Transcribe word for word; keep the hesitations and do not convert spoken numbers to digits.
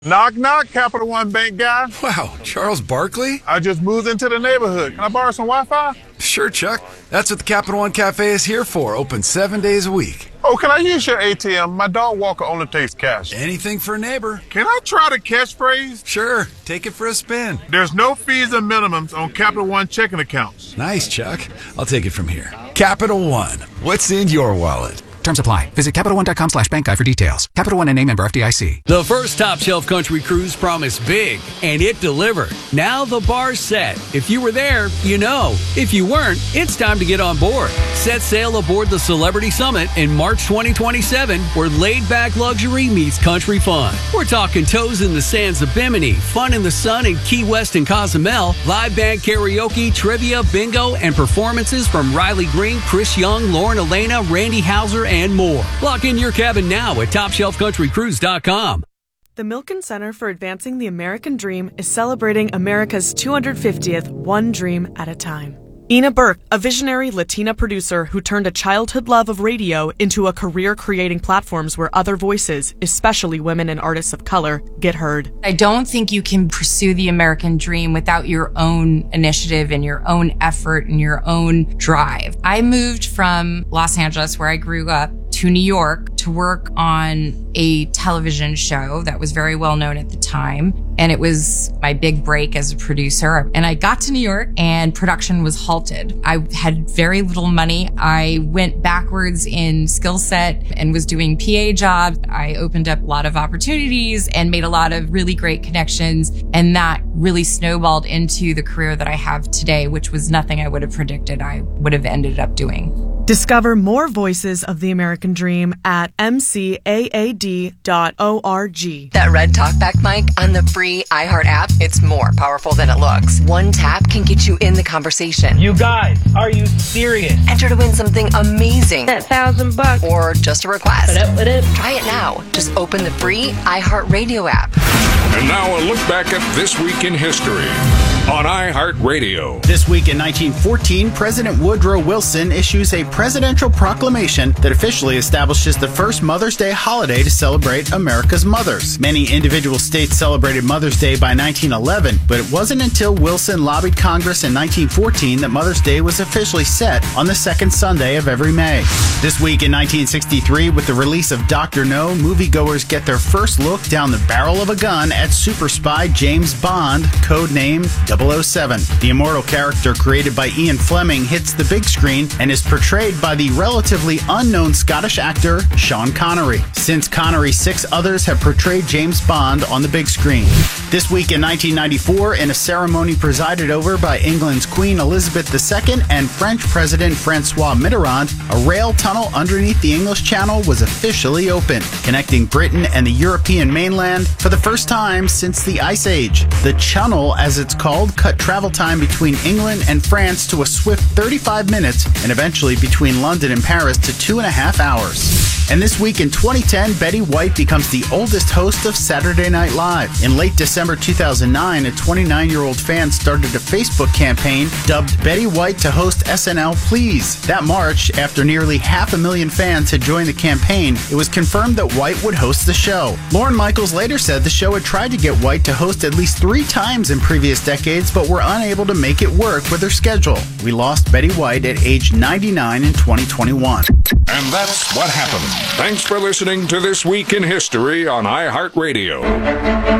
Knock, knock, Capital One Bank guy. Wow, Charles Barkley? I just moved into the neighborhood. Can I borrow some Wi-Fi? Sure, Chuck. That's what the Capital One Cafe is here for, open seven days a week. Oh, can I use your A T M? My dog walker only takes cash. Anything for a neighbor. Can I try the catchphrase? Sure, take it for a spin. There's no fees or minimums on Capital One checking accounts. Nice, Chuck. I'll take it from here. Capital One, what's in your wallet? Terms apply. Visit Capital One dot com slash bank guide for details. Capital One and name member F D I C. The first Top Shelf Country Cruise promised big, and it delivered. Now the bar's set. If you were there, you know. If you weren't, it's time to get on board. Set sail aboard the Celebrity Summit in March twenty twenty-seven, where laid-back luxury meets country fun. We're talking toes in the sands of Bimini, fun in the sun in Key West and Cozumel, live band karaoke, trivia, bingo, and performances from Riley Green, Chris Young, Lauren Elena, Randy Hauser, and more. Lock in your cabin now at top shelf country cruise dot com. The Milken Center for Advancing the American Dream is celebrating America's two hundred fiftieth One Dream at a Time. Ina Burke, a visionary Latina producer who turned a childhood love of radio into a career creating platforms where other voices, especially women and artists of color, get heard. I don't think you can pursue the American dream without your own initiative and your own effort and your own drive. I moved from Los Angeles, where I grew up, to New York to work on a television show that was very well known at the time. And it was my big break as a producer. And I got to New York and production was halted. I had very little money. I went backwards in skill set and was doing P A jobs. I opened up a lot of opportunities and made a lot of really great connections. And that really snowballed into the career that I have today, which was nothing I would have predicted I would have ended up doing. Discover more voices of the American Dream at m c a a d dot org. That red talkback mic on the free iHeart app, it's more powerful than it looks. One tap can get you in the conversation. You guys, are you serious? Enter to win something amazing. That thousand bucks. Or just a request. What up, what up? Try it now. Just open the free iHeartRadio app. And now a look back at This Week in History on iHeartRadio. This week in nineteen fourteen, President Woodrow Wilson issues a presidential proclamation that officially establishes the first Mother's Day holiday to celebrate America's mothers. Many individual states celebrated Mother's Day by nineteen eleven, but it wasn't until Wilson lobbied Congress in nineteen fourteen that Mother's Day was officially set on the second Sunday of every May. This week in nineteen sixty-three, with the release of Doctor No, moviegoers get their first look down the barrel of a gun at super spy James Bond, codenamed double oh seven. The immortal character created by Ian Fleming hits the big screen and is portrayed by the relatively unknown Scottish actor Sean Connery. Since Connery, six others have portrayed James Bond on the big screen. This week in nineteen ninety-four, in a ceremony presided over by England's Queen Elizabeth the Second and French President Francois Mitterrand, a rail tunnel underneath the English Channel was officially opened, connecting Britain and the European mainland for the first time since the Ice Age. The Channel, as it's called, cut travel time between England and France to a swift thirty-five minutes and eventually between London and Paris to two and a half hours. And this week in twenty ten, Betty White becomes the oldest host of Saturday Night Live. In late December two thousand nine, a twenty-nine-year-old fan started a Facebook campaign dubbed Betty White to host S N L Please. That March, after nearly half a million fans had joined the campaign, it was confirmed that White would host the show. Lorne Michaels later said the show had tried to get White to host at least three times in previous decades, but were unable to make it work with her schedule. We lost Betty White at age ninety-nine in twenty twenty-one. And that's what happened. Thanks for listening to This Week in History on iHeartRadio.